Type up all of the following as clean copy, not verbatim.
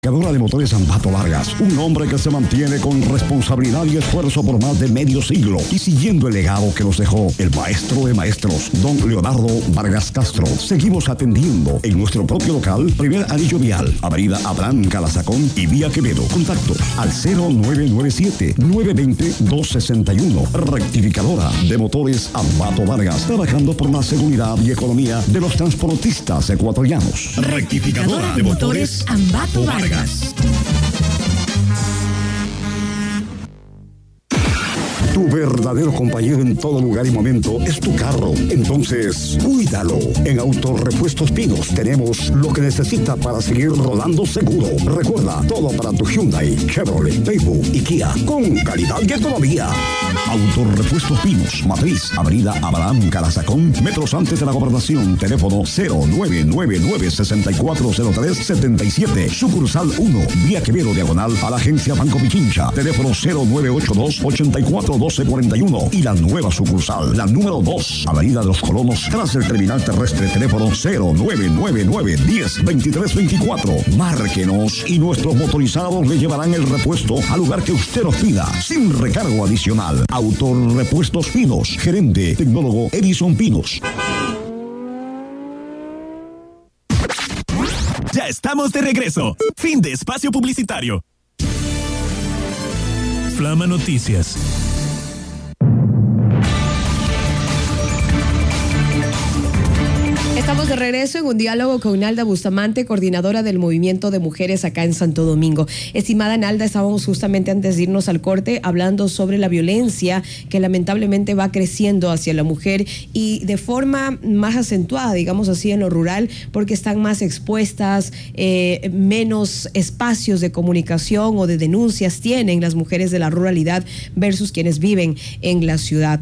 Rectificadora de Motores Ambato Vargas, un hombre que se mantiene con responsabilidad y esfuerzo por más de medio siglo y siguiendo el legado que nos dejó el maestro de maestros, don Leonardo Vargas Castro. Seguimos atendiendo en nuestro propio local, primer anillo vial, avenida Abraham Calazacón y vía Quevedo. Contacto al 0997-920-261. Rectificadora de Motores Ambato Vargas, trabajando por la seguridad y economía de los transportistas ecuatorianos. Rectificadora de Motores Ambato Vargas. Tu verdadero compañero en todo lugar y momento es tu carro. Entonces, cuídalo. En Autorepuestos Pinos tenemos lo que necesita para seguir rodando seguro. Recuerda, todo para tu Hyundai, Chevrolet, Daewoo y Kia, con calidad y economía. Autorepuestos Pinos, Matriz, avenida Abraham Calazacón, metros antes de la Gobernación. Teléfono 0999-640377. Sucursal 1, vía Quevedo, diagonal a la agencia Banco Pichincha. Teléfono 0982-841241. Y la nueva sucursal, la número 2, avenida de los Colonos, tras el terminal terrestre. Teléfono 0999-102324. Márquenos y nuestros motorizados le llevarán el repuesto al lugar que usted nos pida, sin recargo adicional. Autorepuestos Pinos, gerente tecnólogo Edison Pinos. Ya estamos de regreso. Fin de espacio publicitario. Flama Noticias. Estamos de regreso en un diálogo con Nalda Bustamante, coordinadora del Movimiento de Mujeres acá en Santo Domingo. Estimada Nalda, estábamos justamente antes de irnos al corte hablando sobre la violencia que lamentablemente va creciendo hacia la mujer y de forma más acentuada, digamos así, en lo rural, porque están más expuestas, menos espacios de comunicación o de denuncias tienen las mujeres de la ruralidad versus quienes viven en la ciudad.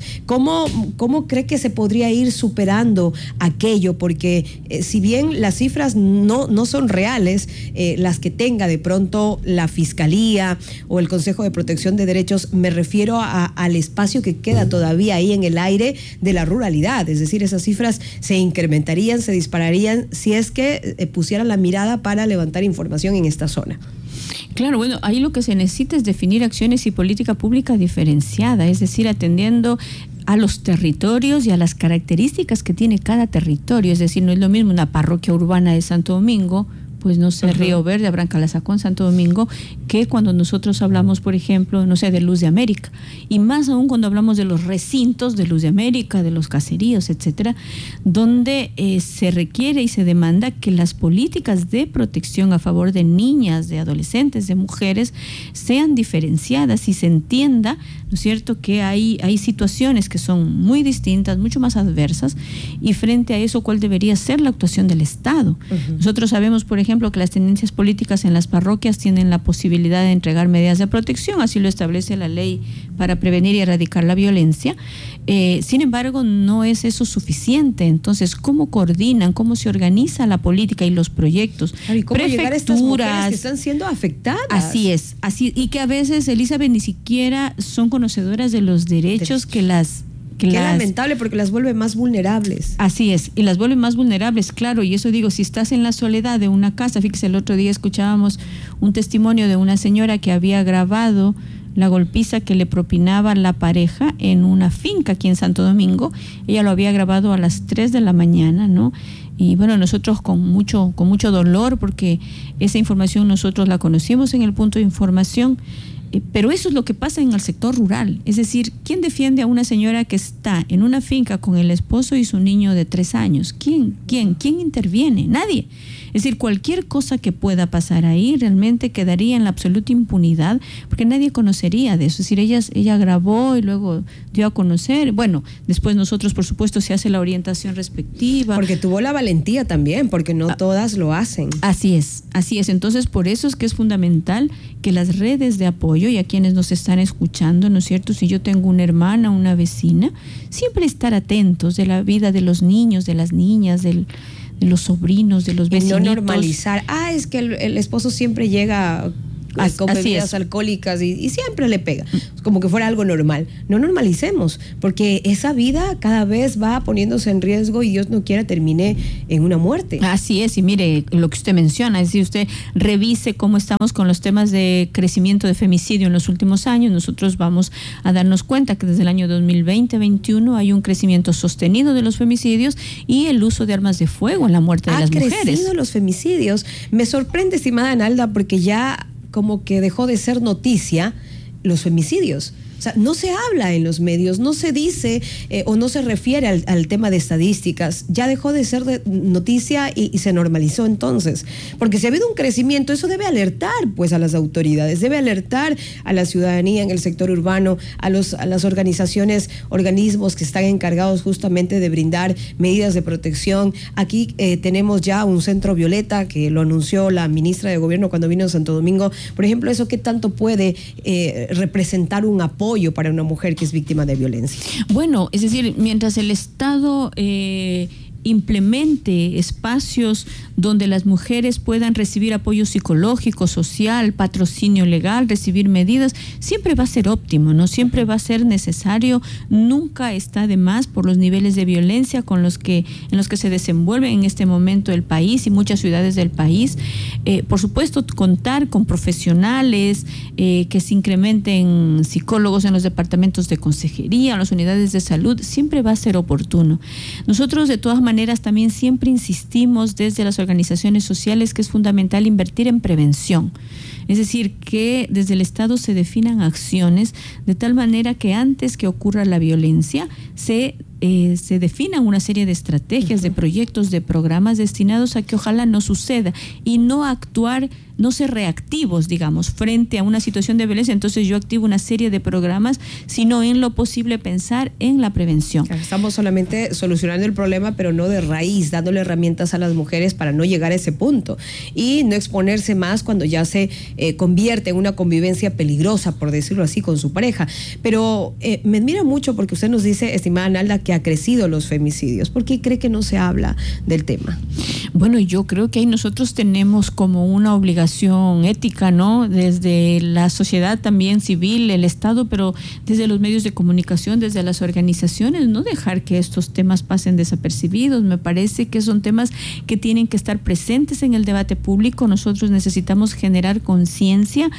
¿Cómo cree que se podría ir superando aquello? Porque si bien las cifras no son reales, las que tenga de pronto la Fiscalía o el Consejo de Protección de Derechos, me refiero al espacio que queda todavía ahí en el aire de la ruralidad. Es decir, esas cifras se incrementarían, se dispararían si es que pusieran la mirada para levantar información en esta zona. Claro, bueno, ahí lo que se necesita es definir acciones y política pública diferenciada, es decir, atendiendo a los territorios y a las características que tiene cada territorio. Es decir, no es lo mismo una parroquia urbana de Santo Domingo, pues no sé, Río Verde, Abraham Calazacón, Santo Domingo, que cuando nosotros hablamos, por ejemplo, no sé, de Luz de América, y más aún cuando hablamos de los recintos de Luz de América, de los caseríos, etcétera, donde se requiere y se demanda que las políticas de protección a favor de niñas, de adolescentes, de mujeres, sean diferenciadas y se entienda, ¿no es cierto?, que hay situaciones que son muy distintas, mucho más adversas, y frente a eso, ¿cuál debería ser la actuación del Estado? Nosotros sabemos, por ejemplo, que las tendencias políticas en las parroquias tienen la posibilidad de entregar medidas de protección, así lo establece la ley para prevenir y erradicar la violencia. Sin embargo, no es eso suficiente. Entonces, ¿cómo coordinan, cómo se organiza la política y los proyectos? ¿Y cómo llegar a estas mujeres que están siendo afectadas? Así es, y que a veces, Elizabeth, ni siquiera son conocedoras de los derechos que las... Qué lamentable, porque las vuelve más vulnerables. Así es, y las vuelve más vulnerables, claro, y eso digo, si estás en la soledad de una casa, fíjese, el otro día escuchábamos un testimonio de una señora que había grabado la golpiza que le propinaba la pareja en una finca aquí en Santo Domingo. Ella lo había grabado a las 3 de la mañana, ¿no? Y bueno, nosotros con mucho dolor, porque esa información nosotros la conocimos en el punto de información. Pero eso es lo que pasa en el sector rural. Es decir, ¿quién defiende a una señora que está en una finca con el esposo y su niño de 3 años? ¿Quién interviene? Nadie. Es decir, cualquier cosa que pueda pasar ahí realmente quedaría en la absoluta impunidad, porque nadie conocería de eso. Es decir, ella grabó y luego dio a conocer. Bueno, después nosotros, por supuesto, se hace la orientación respectiva. Porque tuvo la valentía también, porque no todas lo hacen. Así es. Entonces, por eso es que es fundamental que las redes de apoyo y a quienes nos están escuchando, ¿no es cierto? Si yo tengo una hermana, una vecina, siempre estar atentos de la vida de los niños, de las niñas, de los sobrinos, de los vecinitos. Y no normalizar. Es que el esposo siempre llega con bebidas alcohólicas y siempre le pega, como que fuera algo normal. No normalicemos, porque esa vida cada vez va poniéndose en riesgo y Dios no quiera termine en una muerte. Así es, y mire lo que usted menciona, es decir, usted revise cómo estamos con los temas de crecimiento de femicidio en los últimos años. Nosotros vamos a darnos cuenta que desde el año 2020-21 hay un crecimiento sostenido de los femicidios y el uso de armas de fuego en la muerte de las mujeres. Ha crecido los femicidios. Me sorprende, estimada Analda, porque ya como que dejó de ser noticia los femicidios. O sea, no se habla en los medios, no se dice o no se refiere al tema de estadísticas. Ya dejó de ser de noticia y se normalizó entonces. Porque si ha habido un crecimiento, eso debe alertar pues a las autoridades, debe alertar a la ciudadanía en el sector urbano, a las organizaciones, organismos que están encargados justamente de brindar medidas de protección. Aquí tenemos ya un centro violeta que lo anunció la ministra de Gobierno cuando vino a Santo Domingo. Por ejemplo, ¿eso qué tanto puede representar un apoyo para una mujer que es víctima de violencia? Bueno, es decir, mientras el Estado implemente espacios donde las mujeres puedan recibir apoyo psicológico, social, patrocinio legal, recibir medidas, siempre va a ser óptimo, ¿no? Siempre va a ser necesario, nunca está de más por los niveles de violencia en los que se desenvuelve en este momento el país y muchas ciudades del país. Por supuesto, contar con profesionales que se incrementen psicólogos en los departamentos de consejería, en las unidades de salud, siempre va a ser oportuno. Nosotros, de todas maneras, también siempre insistimos desde las organizaciones sociales que es fundamental invertir en prevención. Es decir, que desde el Estado se definan acciones de tal manera que antes que ocurra la violencia se definan una serie de estrategias, de proyectos, de programas destinados a que ojalá no suceda y no actuar, no ser reactivos, digamos, frente a una situación de violencia. Entonces yo activo una serie de programas, sino en lo posible pensar en la prevención. Estamos solamente solucionando el problema, pero no de raíz, dándole herramientas a las mujeres para no llegar a ese punto y no exponerse más cuando ya se convierte en una convivencia peligrosa, por decirlo así, con su pareja. Pero me admira mucho porque usted nos dice, estimada Analda, que ha crecido los femicidios. ¿Por qué cree que no se habla del tema? Bueno, yo creo que ahí nosotros tenemos como una obligación ética, ¿no? Desde la sociedad también civil, el Estado, pero desde los medios de comunicación, desde las organizaciones, no dejar que estos temas pasen desapercibidos. Me parece que son temas que tienen que estar presentes en el debate público. Nosotros necesitamos generar conciencia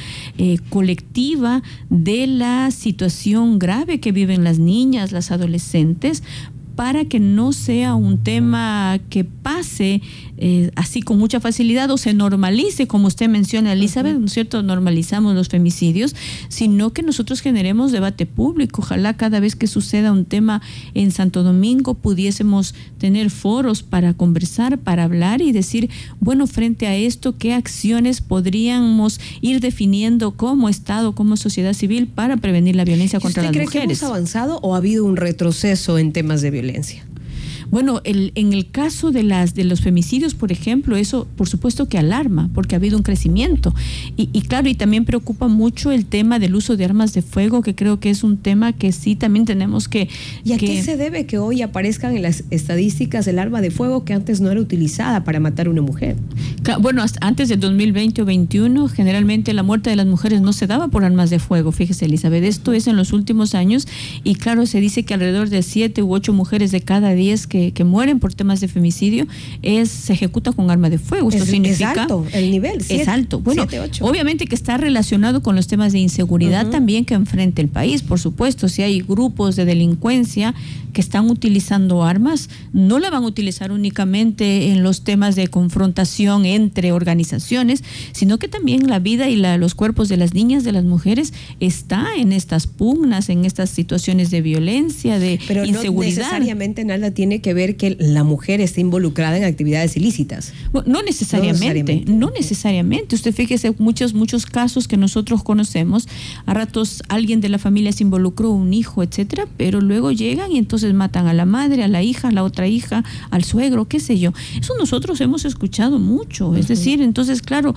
colectiva de la situación grave que viven las niñas, las adolescentes, para que no sea un tema que pase así con mucha facilidad o se normalice, como usted menciona, Elizabeth, ¿no es cierto? Normalizamos los femicidios, sino que nosotros generemos debate público. Ojalá cada vez que suceda un tema en Santo Domingo pudiésemos tener foros para conversar, para hablar y decir, bueno, frente a esto, ¿qué acciones podríamos ir definiendo como Estado, como sociedad civil para prevenir la violencia contra las mujeres? ¿Usted cree que hemos avanzado o ha habido un retroceso en temas de violencia? Bueno, en el caso de los femicidios, por ejemplo, eso por supuesto que alarma, porque ha habido un crecimiento. Y claro, y también preocupa mucho el tema del uso de armas de fuego, que creo que es un tema que sí también tenemos que... ¿Y a qué se debe que hoy aparezcan en las estadísticas el arma de fuego que antes no era utilizada para matar a una mujer? Bueno, antes del 2020 o 21, generalmente la muerte de las mujeres no se daba por armas de fuego. Fíjese, Elizabeth, esto es en los últimos años y claro, se dice que alrededor de 7 u 8 mujeres de cada 10 que mueren por temas de femicidio se ejecuta con arma de fuego. Esto significa... Es alto el nivel. Es alto. Bueno, 7, obviamente que está relacionado con los temas de inseguridad también que enfrenta el país. Por supuesto, si hay grupos de delincuencia que están utilizando armas, no la van a utilizar únicamente en los temas de confrontación entre organizaciones, sino que también la vida y los cuerpos de las niñas, de las mujeres, está en estas pugnas, en estas situaciones de violencia, de inseguridad. Pero no necesariamente nada tiene que ver que la mujer esté involucrada en actividades ilícitas. Bueno, no necesariamente. Usted fíjese, muchos casos que nosotros conocemos, a ratos alguien de la familia se involucró, un hijo, etcétera, pero luego llegan y entonces matan a la madre, a la hija, a la otra hija, al suegro, qué sé yo. Eso nosotros hemos escuchado mucho. Es decir, entonces, claro,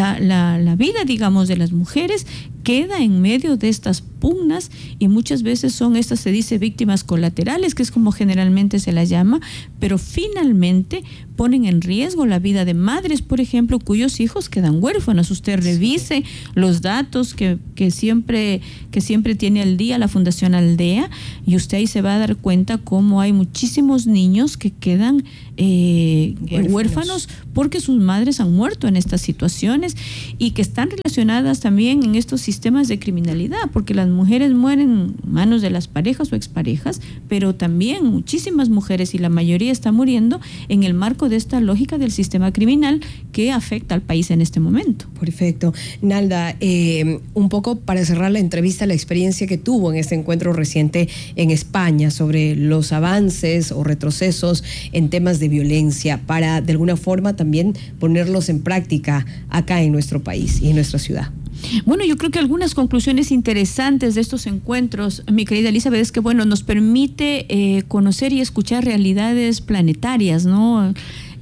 la vida, digamos, de las mujeres queda en medio de estas pugnas y muchas veces son estas, se dice, víctimas colaterales, que es como generalmente se las llama, pero finalmente ponen en riesgo la vida de madres, por ejemplo, cuyos hijos quedan huérfanos. Usted revise los datos que siempre tiene al día la Fundación Aldea, y usted ahí se va a dar cuenta cómo hay muchísimos niños que quedan huérfanos porque sus madres han muerto en estas situaciones, y que están relacionadas también en estos sistemas de criminalidad, porque las mujeres mueren en manos de las parejas o exparejas, pero también muchísimas mujeres, y la mayoría está muriendo en el marco de esta lógica del sistema criminal que afecta al país en este momento. Perfecto. Nalda, un poco para cerrar la entrevista, la experiencia que tuvo en este encuentro reciente en España sobre los avances o retrocesos en temas de violencia, para de alguna forma también ponerlos en práctica acá en nuestro país y en nuestra ciudad. Bueno, yo creo que algunas conclusiones interesantes de estos encuentros, mi querida Elizabeth, es que nos permite conocer y escuchar realidades planetarias, ¿no?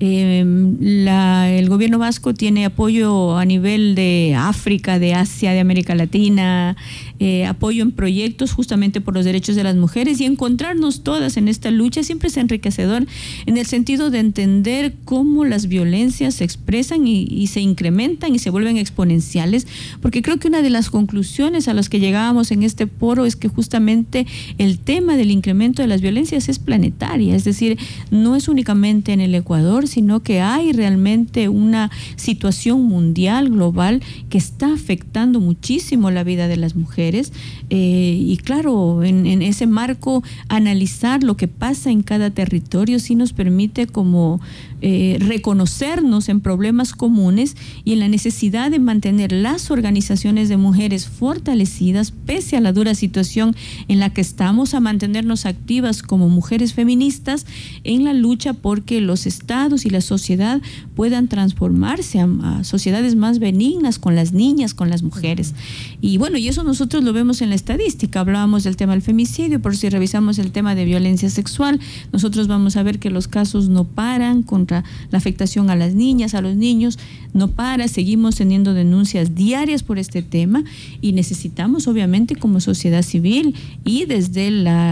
El gobierno vasco tiene apoyo a nivel de África, de Asia, de América Latina, apoyo en proyectos justamente por los derechos de las mujeres, y encontrarnos todas en esta lucha siempre es enriquecedor, en el sentido de entender cómo las violencias se expresan y se incrementan y se vuelven exponenciales, porque creo que una de las conclusiones a las que llegábamos en este foro es que justamente el tema del incremento de las violencias es planetaria, es decir, no es únicamente en el Ecuador, sino que hay realmente una situación mundial, global, que está afectando muchísimo la vida de las mujeres, y claro, en ese marco, analizar lo que pasa en cada territorio sí nos permite como reconocernos en problemas comunes y en la necesidad de mantener las organizaciones de mujeres fortalecidas pese a la dura situación en la que estamos, a mantenernos activas como mujeres feministas en la lucha porque los estados y la sociedad puedan transformarse a sociedades más benignas con las niñas, con las mujeres. Y y eso nosotros lo vemos en la estadística. Hablábamos del tema del femicidio, pero si revisamos el tema de violencia sexual, nosotros vamos a ver que los casos no paran contra la afectación a las niñas, a los niños, no para, seguimos teniendo denuncias diarias por este tema, y necesitamos obviamente como sociedad civil y desde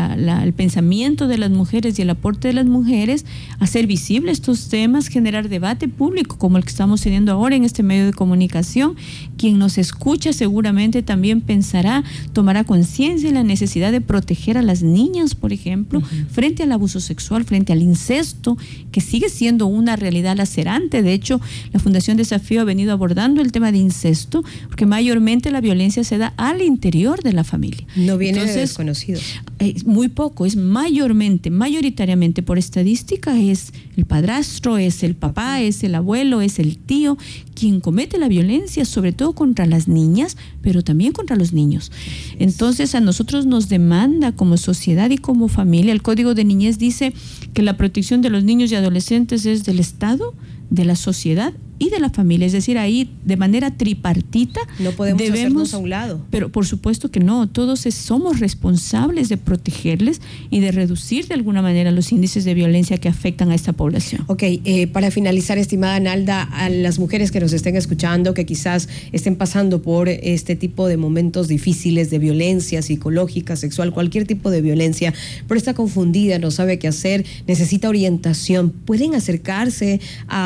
el pensamiento de las mujeres y el aporte de las mujeres, hacer visible estos temas, generar debate público como el que estamos teniendo ahora en este medio de comunicación. Quien nos escucha seguramente también pensará, tomará conciencia de la necesidad de proteger a las niñas, por ejemplo, frente al abuso sexual, frente al incesto, que sigue siendo una realidad lacerante. De hecho, la Fundación Desafío ha venido abordando el tema de incesto, porque mayormente la violencia se da al interior de la familia. No viene de desconocidos. Muy poco, es mayoritariamente por estadística, es el padrastro, es el papá, es el abuelo, es el tío, quien comete la violencia, sobre todo contra las niñas, pero también contra los niños. Entonces, a nosotros nos demanda como sociedad y como familia, el Código de Niñez dice que la protección de los niños y adolescentes es del Estado, de la sociedad y de la familia, es decir, ahí de manera tripartita no podemos hacernos a un lado. Pero por supuesto que no, todos somos responsables de protegerles y de reducir de alguna manera los índices de violencia que afectan a esta población. Ok, para finalizar, estimada Nalda, a las mujeres que nos estén escuchando, que quizás estén pasando por este tipo de momentos difíciles de violencia psicológica, sexual, cualquier tipo de violencia, pero está confundida, no sabe qué hacer, necesita orientación, ¿pueden acercarse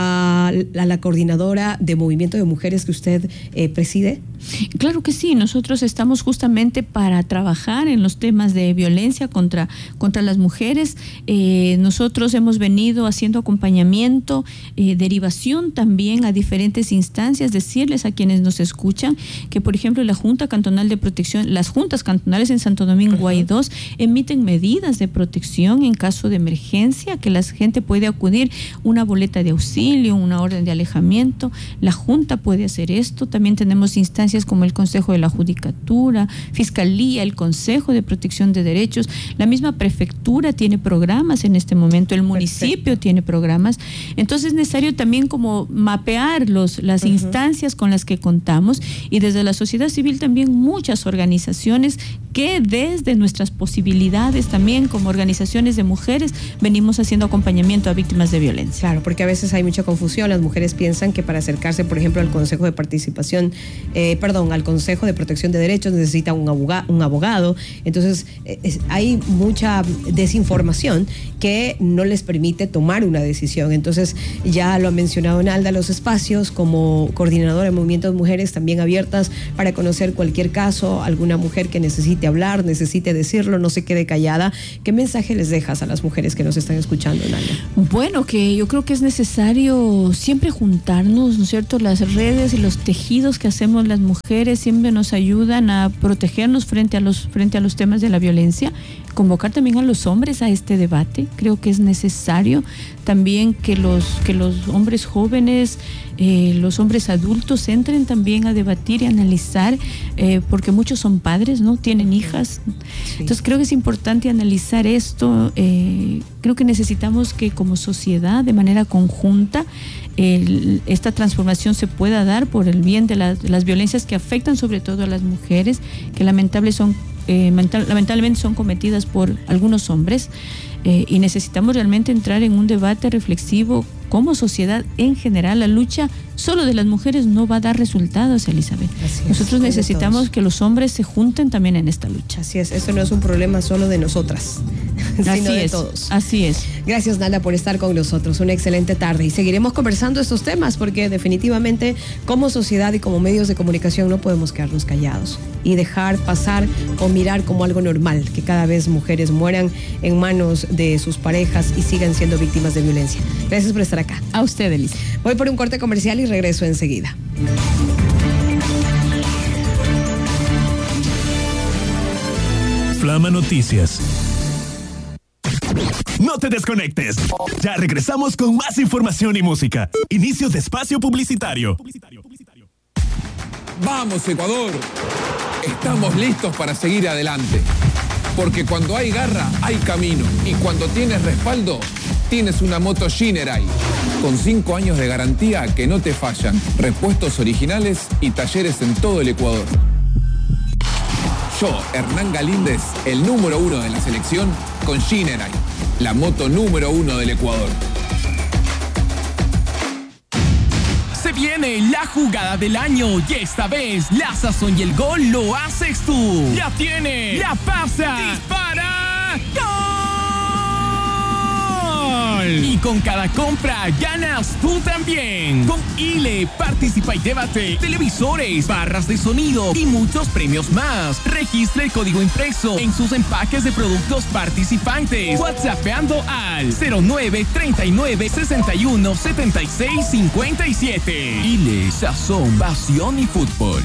a la coordinadora de Movimiento de Mujeres que usted preside? Claro que sí, nosotros estamos justamente para trabajar en los temas de violencia contra las mujeres. Nosotros hemos venido haciendo acompañamiento, derivación también a diferentes instancias, decirles a quienes nos escuchan que, por ejemplo, la Junta Cantonal de Protección, las juntas cantonales en Santo Domingo hay 2, emiten medidas de protección en caso de emergencia, que la gente puede acudir, una boleta de auxilio, una orden de alejamiento, la Junta puede hacer esto. También tenemos instancias como el Consejo de la Judicatura, Fiscalía, el Consejo de Protección de Derechos, la misma prefectura tiene programas en este momento, el municipio tiene programas. Entonces es necesario también como mapear las instancias con las que contamos, y desde la sociedad civil también muchas organizaciones que desde nuestras posibilidades también como organizaciones de mujeres venimos haciendo acompañamiento a víctimas de violencia. Claro, porque a veces hay mucha confusión. Las mujeres piensan que para acercarse, por ejemplo, al Consejo de Participación, al Consejo de Protección de Derechos necesita un abogado. Entonces, hay mucha desinformación que no les permite tomar una decisión. Entonces, ya lo ha mencionado Nalda, los espacios como coordinadora de movimientos mujeres también abiertas para conocer cualquier caso, alguna mujer que necesite hablar, necesite decirlo, no se quede callada. ¿Qué mensaje les dejas a las mujeres que nos están escuchando, Nalda? Bueno, que yo creo que es necesario siempre juntarnos, ¿no es cierto? Las redes y los tejidos que hacemos las mujeres siempre nos ayudan a protegernos frente a los temas de la violencia. Convocar también a los hombres a este debate. Creo que es necesario también que los hombres jóvenes, los hombres adultos entren también a debatir y analizar, porque muchos son padres, ¿no? Tienen hijas. Sí. Entonces creo que es importante analizar esto. Creo que necesitamos que como sociedad, de manera conjunta, esta transformación se pueda dar por el bien de las violencias que afectan sobre todo a las mujeres, que lamentablemente son cometidas por algunos hombres, y necesitamos realmente entrar en un debate reflexivo como sociedad en general. La lucha solo de las mujeres no va a dar resultados, Elizabeth. Nosotros necesitamos que los hombres se junten también en esta lucha. Así es, esto no es un problema solo de nosotras, sino de todos. Así es. Gracias, Nalda, por estar con nosotros. Una excelente tarde y seguiremos conversando estos temas porque definitivamente como sociedad y como medios de comunicación no podemos quedarnos callados y dejar pasar o mirar como algo normal que cada vez mujeres mueran en manos de sus parejas y sigan siendo víctimas de violencia. Gracias por estar acá. A usted, Elisa. Voy por un corte comercial y regreso enseguida. Flama Noticias. No te desconectes. Ya regresamos con más información y música. Inicio de espacio publicitario. Vamos, Ecuador. Estamos listos para seguir adelante. Porque cuando hay garra, hay camino. Y cuando tienes respaldo, tienes una moto Shinerai. Con 5 años de garantía que no te fallan. Repuestos originales y talleres en todo el Ecuador. Yo, Hernán Galíndez, el número 1 de la selección, con Shinerai, la moto número 1 del Ecuador. Se viene la jugada del año y esta vez la sazón y el gol lo haces tú. La tiene, la pasa, dispara, ¡gol! Y con cada compra ganas tú también. Con ILE participa y llévate televisores, barras de sonido y muchos premios más. Registra el código impreso en sus empaques de productos participantes. WhatsAppeando al 09 39 61 76 57. ILE, sazón, pasión y fútbol.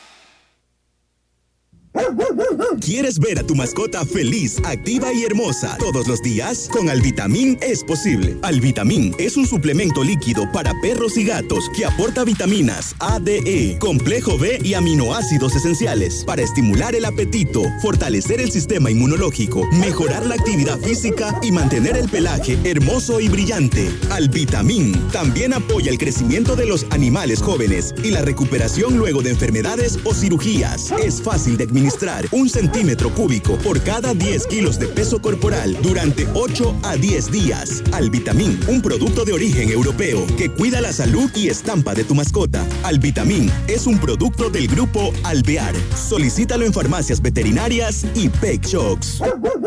¿Quieres ver a tu mascota feliz, activa y hermosa todos los días? Con Alvitamin es posible. Alvitamin es un suplemento líquido para perros y gatos que aporta vitaminas A, D, E, complejo B y aminoácidos esenciales para estimular el apetito, fortalecer el sistema inmunológico, mejorar la actividad física y mantener el pelaje hermoso y brillante. Alvitamin también apoya el crecimiento de los animales jóvenes y la recuperación luego de enfermedades o cirugías. Es fácil de administrar. 1 centímetro cúbico por cada 10 kilos de peso corporal durante 8 a 10 días. Alvitamin, un producto de origen europeo que cuida la salud y estampa de tu mascota. Alvitamin es un producto del grupo Alvear. Solicítalo en farmacias veterinarias y Pet Shops.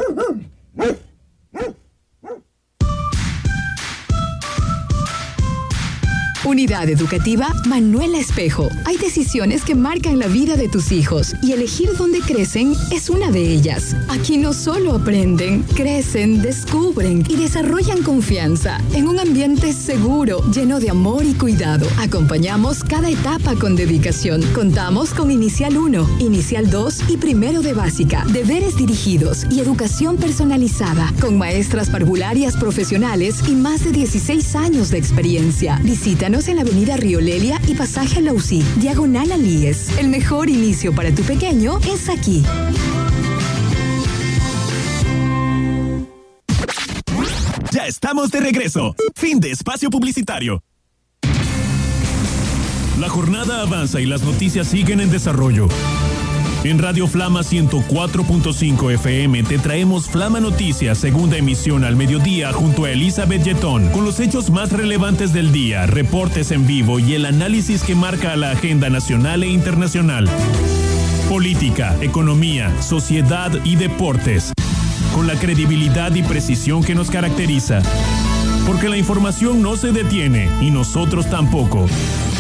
Unidad Educativa Manuela Espejo. Hay decisiones que marcan la vida de tus hijos y elegir dónde crecen es una de ellas. Aquí no solo aprenden, crecen, descubren y desarrollan confianza en un ambiente seguro, lleno de amor y cuidado. Acompañamos cada etapa con dedicación. Contamos con Inicial 1, Inicial 2 y Primero de Básica, deberes dirigidos y educación personalizada, con maestras parvularias profesionales y más de 16 años de experiencia. Visítanos en la avenida Río Lelia y pasaje Lausí, diagonal Alíes. El mejor inicio para tu pequeño es aquí. Ya estamos de regreso. Fin de espacio publicitario. La jornada avanza y las noticias siguen en desarrollo. En Radio Flama 104.5 FM te traemos Flama Noticias, segunda emisión al mediodía junto a Elizabeth Yetón, con los hechos más relevantes del día, reportes en vivo y el análisis que marca la agenda nacional e internacional. Política, economía, sociedad y deportes, con la credibilidad y precisión que nos caracteriza. Porque la información no se detiene y nosotros tampoco.